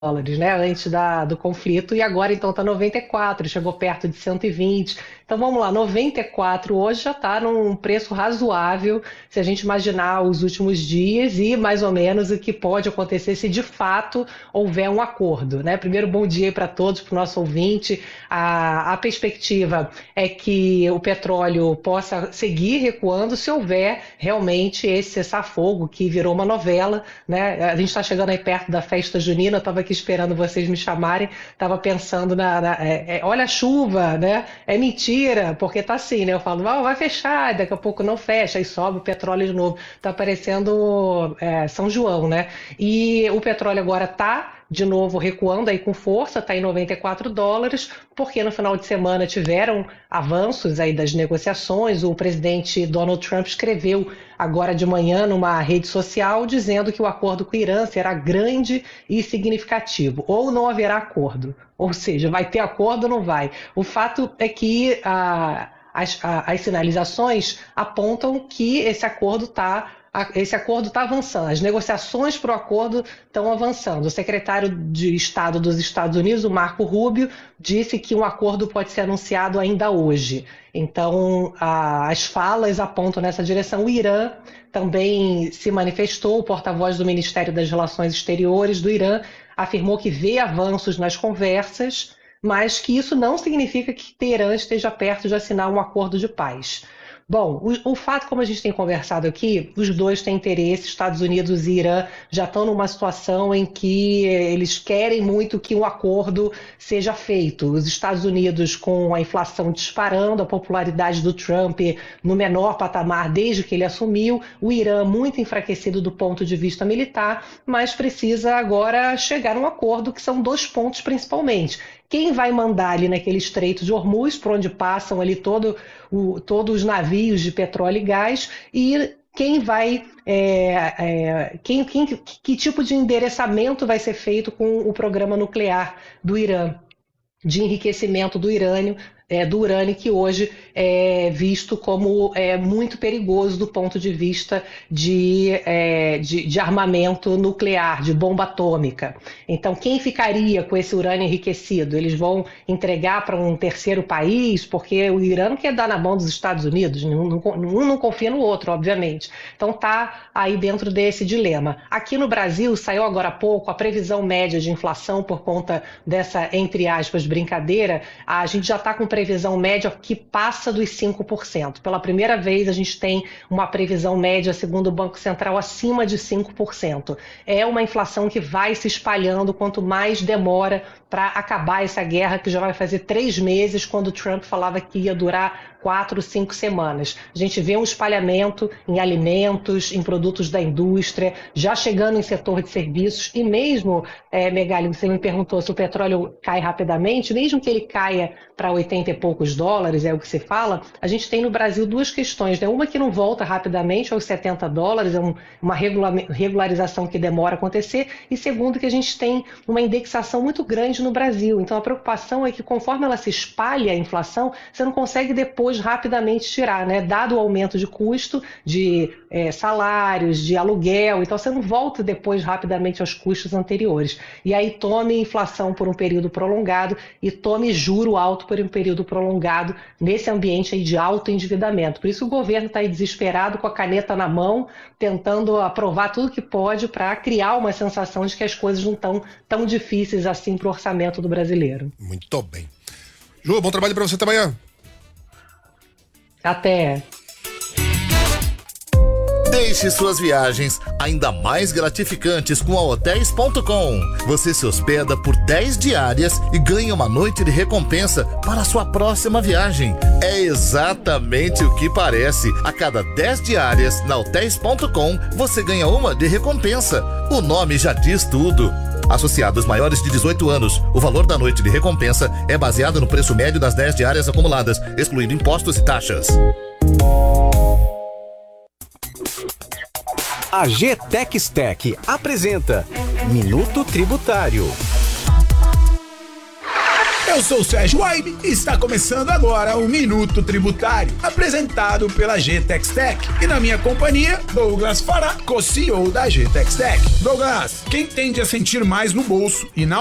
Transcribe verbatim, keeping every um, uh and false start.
dólares, né, antes da, do conflito, e agora então está noventa e quatro, chegou perto de cento e vinte. Então vamos lá, noventa e quatro hoje já está num preço razoável, se a gente imaginar os últimos dias e mais ou menos o que pode acontecer se de fato houver um acordo, né? Primeiro, bom dia para todos, para o nosso ouvinte. A, a perspectiva é que o petróleo possa seguir recuando se houver realmente esse cessar-fogo que virou uma novela, né? A gente está chegando aí perto da festa junina, eu estava aqui esperando vocês me chamarem, estava pensando na, na é, é, olha a chuva, né? É mentira, porque tá assim, né? Eu falo, ah, vai fechar, daqui a pouco não fecha, aí sobe o petróleo de novo. Tá parecendo é, São João, né? E o petróleo agora tá de novo recuando aí com força, está em noventa e quatro dólares, porque no final de semana tiveram avanços aí das negociações. O presidente Donald Trump escreveu agora de manhã numa rede social dizendo que o acordo com o Irã será grande e significativo, ou não haverá acordo, ou seja, vai ter acordo ou não vai. O fato é que a, as, a, as sinalizações apontam que esse acordo está Esse acordo está avançando, as negociações para o acordo estão avançando. O secretário de Estado dos Estados Unidos, o Marco Rubio, disse que um acordo pode ser anunciado ainda hoje. Então, a, as falas apontam nessa direção. O Irã também se manifestou, o porta-voz do Ministério das Relações Exteriores do Irã afirmou que vê avanços nas conversas, mas que isso não significa que Teherã esteja perto de assinar um acordo de paz. Bom, o, o fato, como a gente tem conversado aqui, os dois têm interesse, Estados Unidos e Irã já estão numa situação em que eles querem muito que um acordo seja feito. Os Estados Unidos com a inflação disparando, a popularidade do Trump no menor patamar desde que ele assumiu, o Irã muito enfraquecido do ponto de vista militar, mas precisa agora chegar a um acordo, que são dois pontos principalmente. Quem vai mandar ali naquele estreito de Hormuz, por onde passam ali todo o, todos os navios de petróleo e gás, e quem vai, é, é, quem, quem, que tipo de endereçamento vai ser feito com o programa nuclear do Irã, de enriquecimento do urânio, é, do urânio que hoje é visto como é, muito perigoso do ponto de vista de, é, de, de armamento nuclear, de bomba atômica. Então, quem ficaria com esse urânio enriquecido? Eles vão entregar para um terceiro país, porque o Irã não quer dar na mão dos Estados Unidos, um não, um não confia no outro, obviamente. Então, está aí dentro desse dilema. Aqui no Brasil, saiu agora há pouco a previsão média de inflação por conta dessa, entre aspas, brincadeira. A gente já está com previsão média que passa dos cinco por cento. Pela primeira vez, a gente tem uma previsão média, segundo o Banco Central, acima de cinco por cento. É uma inflação que vai se espalhando quanto mais demora para acabar essa guerra, que já vai fazer três meses, quando o Trump falava que ia durar quatro, cinco semanas. A gente vê um espalhamento em alimentos, em produtos da indústria, já chegando em setor de serviços, e mesmo, é, Megali, você me perguntou se o petróleo cai rapidamente, mesmo que ele caia para oitenta e poucos dólares, é o que se fala, a gente tem no Brasil duas questões, né? Uma que não volta rapidamente aos setenta dólares, é um, uma regularização que demora a acontecer, e segundo, que a gente tem uma indexação muito grande no Brasil. Então a preocupação é que conforme ela se espalha a inflação, você não consegue depois rapidamente tirar, né? Dado o aumento de custo de é, salários, de aluguel, então você não volta depois rapidamente aos custos anteriores. E aí tome inflação por um período prolongado e tome juro alto por um período prolongado nesse ambiente aí de alto endividamento. Por isso o governo está aí desesperado, com a caneta na mão, tentando aprovar tudo que pode para criar uma sensação de que as coisas não estão tão difíceis assim para o orçamento do brasileiro. Muito bem. Ju, bom trabalho para você amanhã. Até. Deixe suas viagens ainda mais gratificantes com a hotéis ponto com. Você se hospeda por dez diárias e ganha uma noite de recompensa para a sua próxima viagem. É exatamente o que parece. A cada dez diárias na hotéis ponto com, você ganha uma de recompensa. O nome já diz tudo. Associados maiores de dezoito anos, o valor da noite de recompensa é baseado no preço médio das dez diárias acumuladas, excluindo impostos e taxas. A Eu sou o Sérgio Waibe e está começando agora o Minuto Tributário, apresentado pela G-Tex Tech. E na minha companhia, Douglas Fará, co-C E O da G-Tex Tech. Douglas, quem tende a sentir mais no bolso e na